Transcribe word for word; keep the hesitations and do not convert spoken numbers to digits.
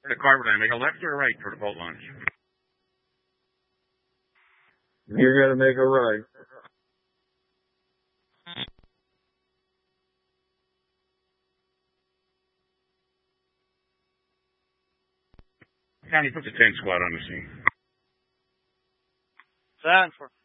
The carpet line, make a left or a right for the boat launch? You're going to make a right. County, put the tank squad on the scene. Seven for